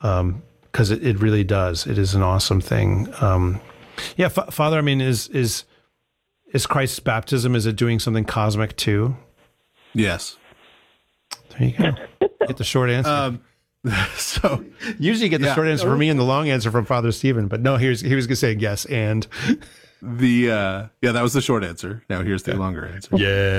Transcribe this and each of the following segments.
because it really does. It is an awesome thing. Father, I mean, is Christ's baptism, is it doing something cosmic too? Yes. There you go. Get the short answer. So usually you get the short answer from me and the long answer from Father Stephen, but no, he was going to say yes. And that was the short answer. Now here's the longer answer.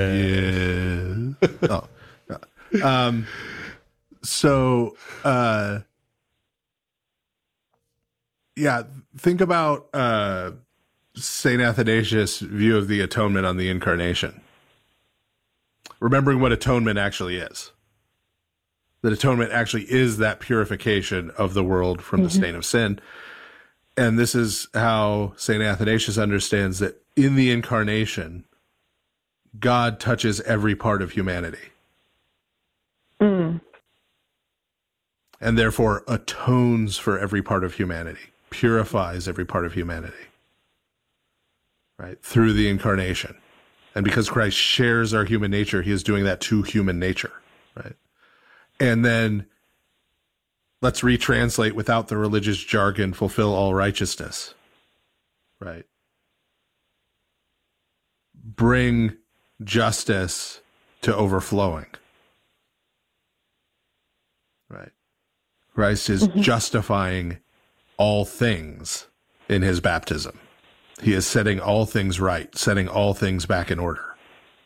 Think about St. Athanasius' view of the atonement on the incarnation. Remembering what atonement actually is. That atonement actually is that purification of the world from the stain of sin. And this is how St. Athanasius understands that in the incarnation, God touches every part of humanity. And therefore atones for every part of humanity, purifies every part of humanity, right? Through the incarnation. And because Christ shares our human nature, he is doing that to human nature, right? And then let's retranslate without the religious jargon, fulfill all righteousness, right? Bring justice to overflowing, right? Christ is justifying all things in his baptism. He is setting all things right, setting all things back in order,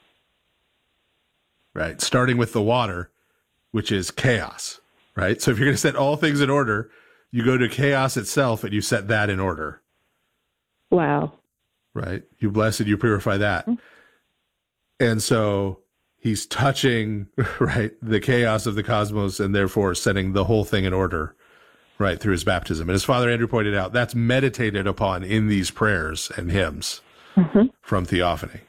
right? Starting with the water, which is chaos, right? So if you're going to set all things in order, you go to chaos itself and you set that in order. Wow. Right? You bless and you purify that. And so he's touching, right, the chaos of the cosmos and therefore setting the whole thing in order, right, through his baptism. And as Father Andrew pointed out, that's meditated upon in these prayers and hymns from Theophany.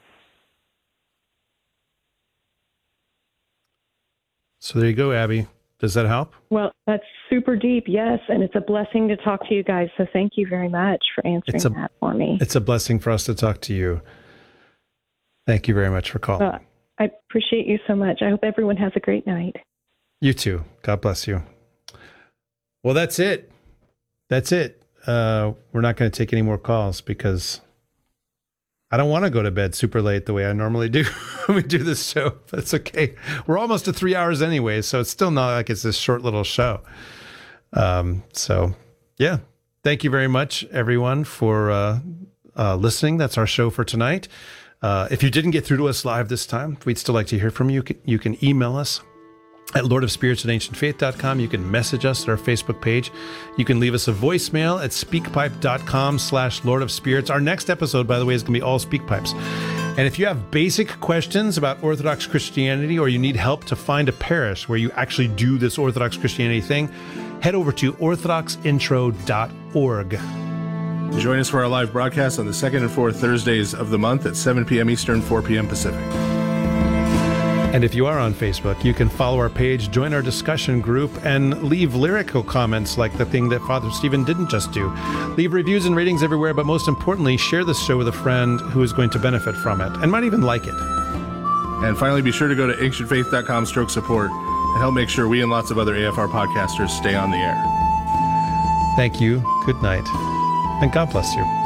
So there you go, Abby. Does that help? Well, that's super deep, yes, and it's a blessing to talk to you guys, so thank you very much for answering that for me. It's a blessing for us to talk to you. Thank you very much for calling. I appreciate you so much. I hope everyone has a great night. You too. God bless you. Well, that's it. We're not going to take any more calls because I don't want to go to bed super late the way I normally do when we do this show. But it's okay. We're almost to 3 hours anyway, so it's still not like it's this short little show. Thank you very much, everyone, for listening. That's our show for tonight. If you didn't get through to us live this time, we'd still like to hear from you. You can email us at lordofspirits@ancientfaith.com. You can message us at our Facebook page. You can leave us a voicemail at speakpipe.com/lordofspirits. Our next episode, by the way, is going to be all speakpipes. And if you have basic questions about Orthodox Christianity or you need help to find a parish where you actually do this Orthodox Christianity thing, head over to orthodoxintro.org. Join us for our live broadcast on the second and fourth Thursdays of the month at 7 p.m. Eastern, 4 p.m. Pacific. And if you are on Facebook, you can follow our page, join our discussion group, and leave lyrical comments like the thing that Father Stephen didn't just do. Leave reviews and ratings everywhere, but most importantly, share this show with a friend who is going to benefit from it and might even like it. And finally, be sure to go to ancientfaith.com/support and help make sure we and lots of other AFR podcasters stay on the air. Thank you. Good night. And God bless you.